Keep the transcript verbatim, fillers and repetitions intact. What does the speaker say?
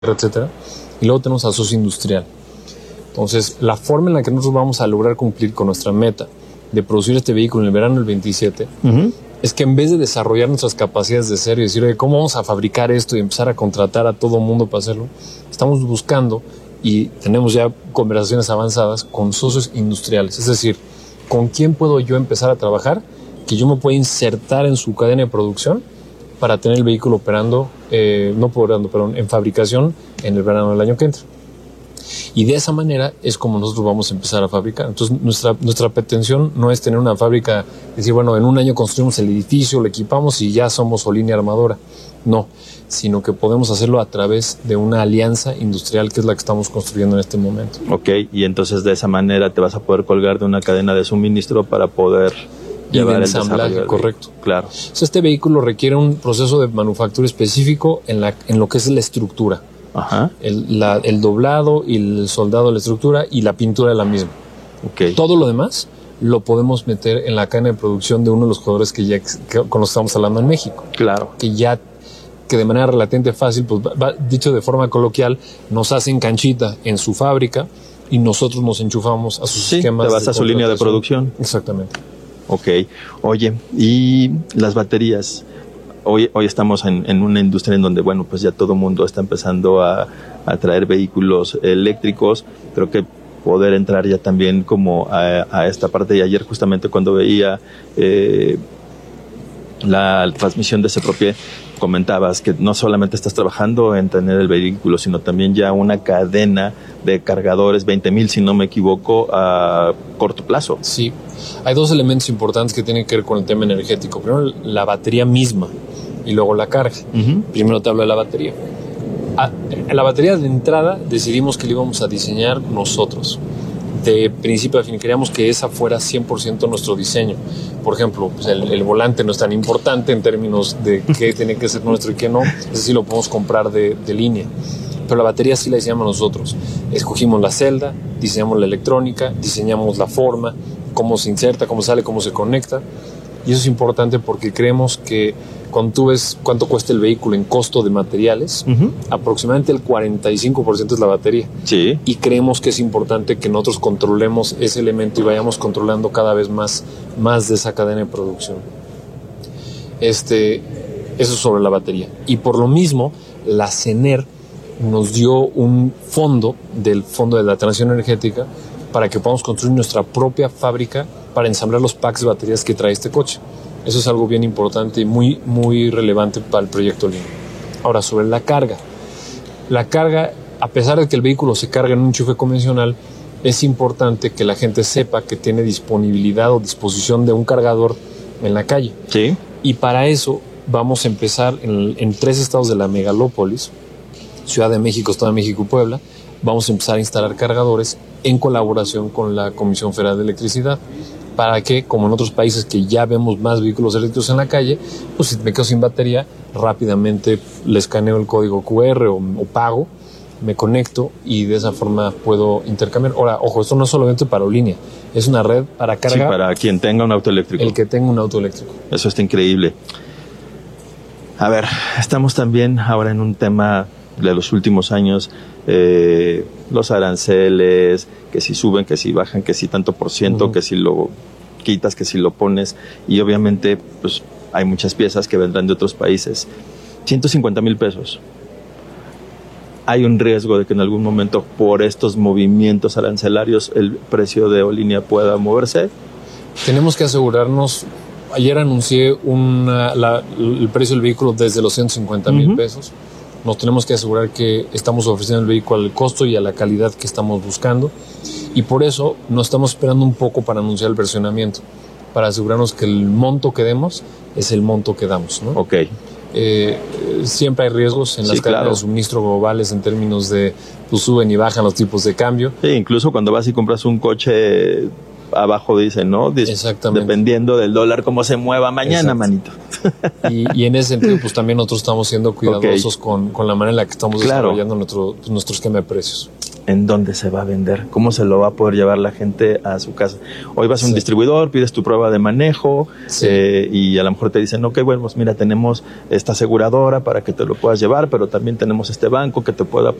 etcétera. Y luego tenemos al socio industrial. Entonces, la forma en la que nosotros vamos a lograr cumplir con nuestra meta de producir este vehículo en el verano del veintisiete uh-huh. es que en vez de desarrollar nuestras capacidades de cero y decir, oye, ¿cómo vamos a fabricar esto y empezar a contratar a todo mundo para hacerlo? Estamos buscando y tenemos ya conversaciones avanzadas con socios industriales. Es decir, ¿con quién puedo yo empezar a trabajar que yo me pueda insertar en su cadena de producción para tener el vehículo operando, eh, no operando, perdón, en fabricación en el verano del año que entra? Y de esa manera es como nosotros vamos a empezar a fabricar. Entonces, nuestra, nuestra pretensión no es tener una fábrica, decir, bueno, en un año construimos el edificio, lo equipamos y ya somos línea armadora. No, sino que podemos hacerlo a través de una alianza industrial que es la que estamos construyendo en este momento. Ok, y entonces de esa manera te vas a poder colgar de una cadena de suministro para poder llevar el ensamblaje, correcto. Claro. Entonces, este vehículo requiere un proceso de manufactura específico en, la, en lo que es la estructura. Ajá. El, la, el doblado y el soldado de la estructura y la pintura de la misma. Okay. Todo lo demás lo podemos meter en la cadena de producción de uno de los jugadores que ya que, con los que estamos hablando en México. Claro. Que ya, que de manera relativamente fácil, pues va, dicho de forma coloquial, nos hacen canchita en su fábrica y nosotros nos enchufamos a sus sí, esquemas. Te vas a su línea de producción. Exactamente. Ok. Oye, y las baterías. Hoy, hoy estamos en, en una industria en donde, bueno, pues ya todo el mundo está empezando a, a traer vehículos eléctricos. Creo que poder entrar ya también como a, a esta parte. Y ayer justamente cuando veía eh, la transmisión de Cepropié, comentabas que no solamente estás trabajando en tener el vehículo, sino también ya una cadena de cargadores, veinte mil si no me equivoco, a corto plazo. Sí, hay dos elementos importantes que tienen que ver con el tema energético. Primero, la batería misma y luego la carga. Uh-huh. Primero te hablo de la batería. A, en la batería de entrada decidimos que la íbamos a diseñar nosotros. De principio a fin queríamos que esa fuera cien por ciento nuestro diseño. Por ejemplo, pues el, el volante no es tan importante en términos de qué tiene que ser nuestro y qué no. Ese sí lo podemos comprar de, de línea. Pero la batería sí la diseñamos nosotros. Escogimos la celda, diseñamos la electrónica, diseñamos la forma, cómo se inserta, cómo sale, cómo se conecta. Y eso es importante porque creemos que cuando tú ves cuánto cuesta el vehículo en costo de materiales, uh-huh. aproximadamente el cuarenta y cinco por ciento es la batería. Sí. Y creemos que es importante que nosotros controlemos ese elemento y vayamos controlando cada vez más, más de esa cadena de producción. Este, eso es sobre la batería. Y por lo mismo, la CENER nos dio un fondo del Fondo de la Transición Energética para que podamos construir nuestra propia fábrica para ensamblar los packs de baterías que trae este coche. Eso es algo bien importante y muy, muy relevante para el proyecto Lean. Ahora, sobre la carga. La carga, a pesar de que el vehículo se carga en un enchufe convencional, es importante que la gente sepa que tiene disponibilidad o disposición de un cargador en la calle. Sí. Y para eso vamos a empezar en, en tres estados de la megalópolis, Ciudad de México, Estado de México y Puebla. Vamos a empezar a instalar cargadores en colaboración con la Comisión Federal de Electricidad, para que, como en otros países que ya vemos más vehículos eléctricos en la calle, pues si me quedo sin batería, rápidamente le escaneo el código cu erre o, o pago, me conecto y de esa forma puedo intercambiar. Ahora, ojo, esto no es solamente para línea, es una red para carga. Sí, para quien tenga un auto eléctrico. El que tenga un auto eléctrico. Eso está increíble. A ver, estamos también ahora en un tema de los últimos años, eh, los aranceles, que si suben, que si bajan, que si tanto por ciento, uh-huh. que si lo quitas, que si lo pones, y obviamente pues hay muchas piezas que vendrán de otros países. ciento cincuenta mil pesos. Hay un riesgo de que en algún momento por estos movimientos arancelarios el precio de Eolínea pueda moverse. Tenemos que asegurarnos. Ayer anuncié una, la, el precio del vehículo desde los ciento cincuenta mil uh-huh. pesos. Nos tenemos que asegurar que estamos ofreciendo el vehículo al costo y a la calidad que estamos buscando. Y por eso nos estamos esperando un poco para anunciar el versionamiento, para asegurarnos que el monto que demos es el monto que damos, ¿no? Ok. Eh, siempre hay riesgos en las sí, cadenas claro. de suministro globales en términos de pues, suben y bajan los tipos de cambio. Sí, incluso cuando vas y compras un coche, abajo dice, ¿no? Exactamente. Dependiendo del dólar, cómo se mueva mañana, Exacto. manito. Y, y en ese sentido, pues también nosotros estamos siendo cuidadosos okay. con, con la manera en la que estamos claro. desarrollando nuestro, pues, nuestro esquema de precios. ¿en dónde se va a vender? ¿Cómo se lo va a poder llevar la gente a su casa? Hoy vas a un Sí. distribuidor, pides tu prueba de manejo, Sí. eh, y a lo mejor te dicen, ok, bueno, pues mira, tenemos esta aseguradora para que te lo puedas llevar, pero también tenemos este banco que te pueda